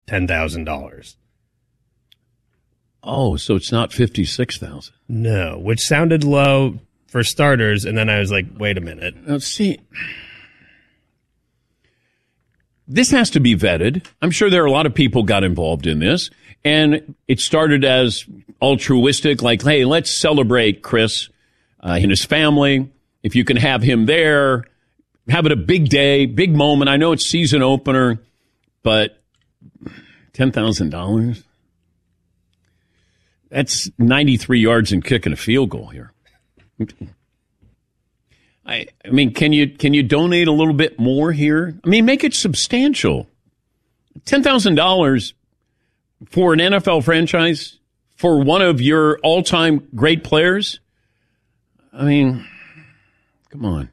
$10,000. Oh, so it's not 56,000. No, which sounded low for starters, and then I was like, wait a minute. Let's see. This has to be vetted. I'm sure there are a lot of people got involved in this, and it started as altruistic, like, hey, let's celebrate Chris and his family. If you can have him there, have it a big day, big moment. I know it's season opener, but $10,000? That's 93 yards and kicking a field goal here. I mean, can you donate a little bit more here? I mean, make it substantial. $10,000 for an NFL franchise for one of your all-time great players? I mean, come on.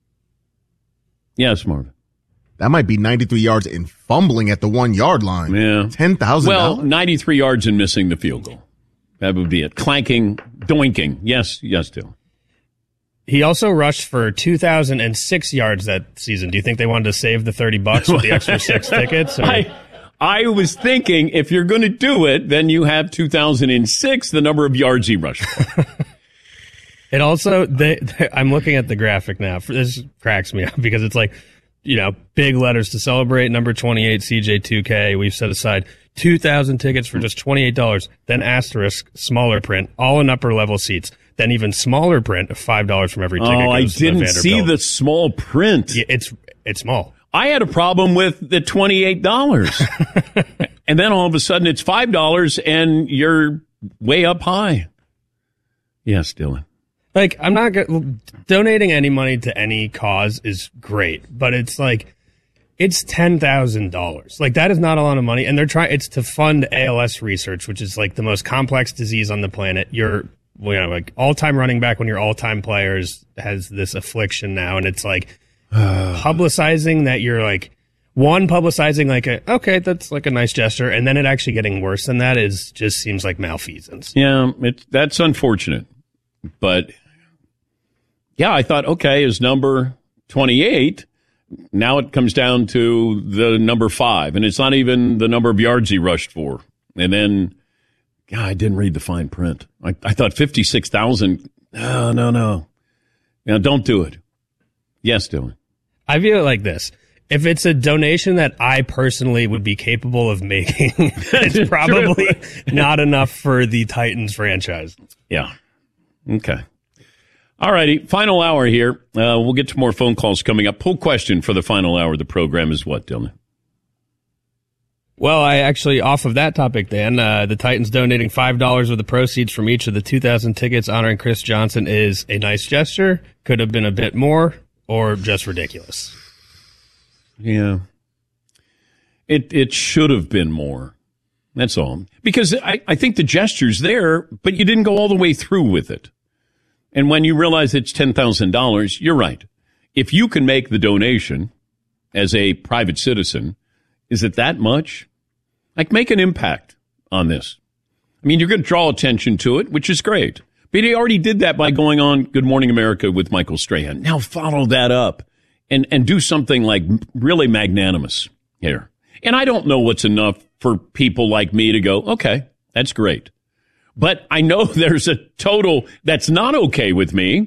Yes, Marvin. That might be 93 yards in fumbling at the 1 yard line. Yeah. $10,000. Well, 93 yards and missing the field goal. That would be it. Clanking, doinking. Yes, Dylan. He also rushed for 2,006 yards that season. Do you think they wanted to save the $30 with the extra 6 tickets? Or? I was thinking if you're going to do it, then you have 2,006, the number of yards he rushed for. It also, I'm looking at the graphic now. This cracks me up because it's like, big letters to celebrate. Number 28, CJ2K. We've set aside 2,000 tickets for just $28. Then asterisk, smaller print, all in upper level seats. Then even smaller print of $5 from every ticket. Oh, I didn't see the small print. Yeah, it's small. I had a problem with the $28. And then all of a sudden it's $5 and you're way up high. Yes, Dylan. Like, I'm not donating any money to any cause is great, but it's like, it's $10,000. Like, that is not a lot of money. And it's to fund ALS research, which is like the most complex disease on the planet. You're, like all-time running back, when your all-time players has this affliction now. And it's like publicizing that you're like, publicizing like okay, that's like a nice gesture. And then it actually getting worse than that just seems like malfeasance. Yeah, that's unfortunate. But yeah, I thought, okay, is number 28. Now it comes down to the number 5, and it's not even the number of yards he rushed for. And then, I didn't read the fine print. I thought 56,000. Oh, no. Now, don't do it. Yes, Dylan. I view it like this. If it's a donation that I personally would be capable of making, it's probably not enough for the Titans franchise. Yeah. Okay. All righty. Final hour here. We'll get to more phone calls coming up. Poll question for the final hour of the program is what, Dylan? Well, I actually, off of that topic, Dan, the Titans donating $5 of the proceeds from each of the 2,000 tickets honoring Chris Johnson is a nice gesture. Could have been a bit more, or just ridiculous. Yeah. It should have been more. That's all. Because I think the gesture's there, but you didn't go all the way through with it. And when you realize it's $10,000, you're right. If you can make the donation as a private citizen, is it that much? Like, make an impact on this. I mean, you're going to draw attention to it, which is great. But he already did that by going on Good Morning America with Michael Strahan. Now follow that up and do something like really magnanimous here. And I don't know what's enough for people like me to go, okay, that's great. But I know there's a total that's not okay with me.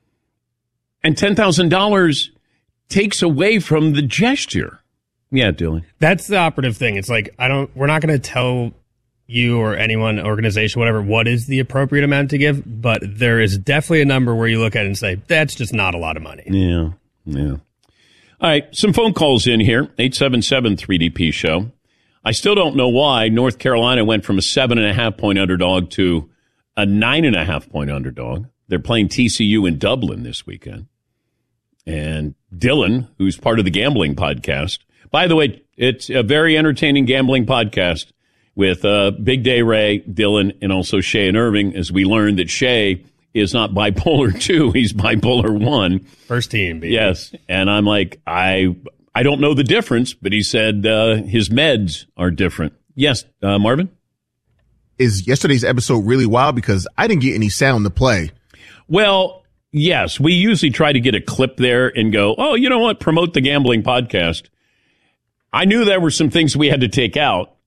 And $10,000 takes away from the gesture. Yeah, Dylan. That's the operative thing. It's like, we're not going to tell you or anyone, organization, whatever, what is the appropriate amount to give. But there is definitely a number where you look at it and say, that's just not a lot of money. Yeah. All right. Some phone calls in here. 877-3DP show. I still don't know why North Carolina went from a 7.5-point underdog to a 9.5-point underdog. They're playing TCU in Dublin this weekend. And Dylan, who's part of the gambling podcast, by the way, it's a very entertaining gambling podcast with Big Day Ray, Dylan, and also Shay and Irving, as we learned that Shay is not bipolar 2, he's bipolar 1. First team, baby. Yes. And I'm like, I don't know the difference, but he said his meds are different. Yes, Marvin? Is yesterday's episode really wild because I didn't get any sound to play? Well, yes. We usually try to get a clip there and go, oh, you know what? Promote the gambling podcast. I knew there were some things we had to take out.